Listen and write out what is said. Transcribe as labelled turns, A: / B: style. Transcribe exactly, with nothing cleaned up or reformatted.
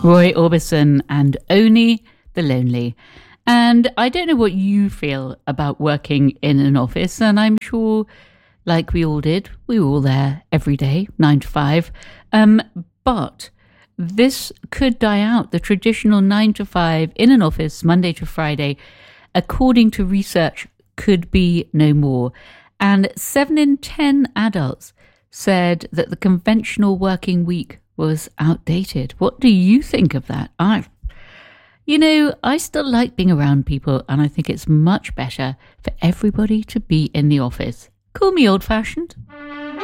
A: Roy Orbison and Oni the Lonely. And I don't know what you feel about working in an office, and I'm sure, like we all did, we were all there every day, nine to five. Um, but this could die out. The traditional nine to five in an office, Monday to Friday, according to research, could be no more. And seven in ten adults said that the conventional working week was outdated. What do you think of that? I, you know, I still like being around people, and I think it's much better for everybody to be in the office. Call me old-fashioned.